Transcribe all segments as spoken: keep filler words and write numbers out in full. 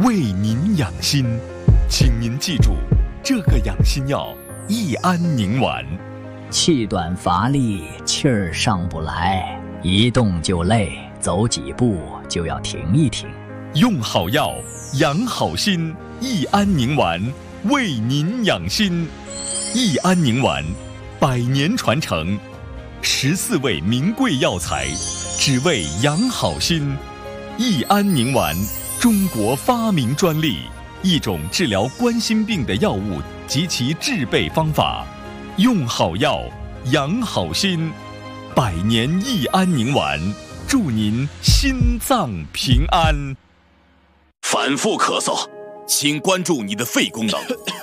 为您养心。请您记住，这个养心药益安宁丸。 气短乏力，气儿上不来，一动就累，走几步就要停一停。 用好药，养好心，益安宁丸为您养心。益安宁丸，百年传承，十四味名贵药材，只为养好心。益安宁丸，中国发明专利，一种治疗冠心病的药物及其制备方法。用好药，养好心，百年益安宁丸，祝您心脏平安。 反复咳嗽，请关注你的肺功能。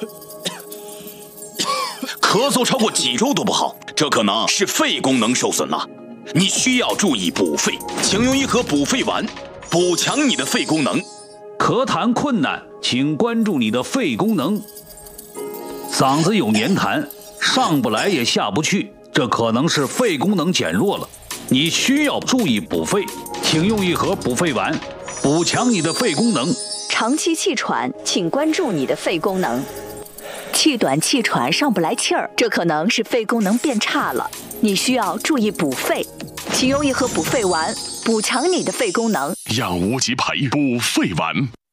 咳嗽超过几周都不好，这可能是肺功能受损了。你需要注意补肺，请用一盒补肺丸，补强你的肺功能。 咳痰困难，请关注你的肺功能。嗓子有黏痰，上不来也下不去，这可能是肺功能减弱了。你需要注意补肺，请用一盒补肺丸，补强你的肺功能。 长期气喘，请关注你的肺功能。气短气喘上不来气儿，这可能是肺功能变差了，你需要注意补肺，请用一盒补肺丸，补强你的肺功能。 养无极培补肺丸。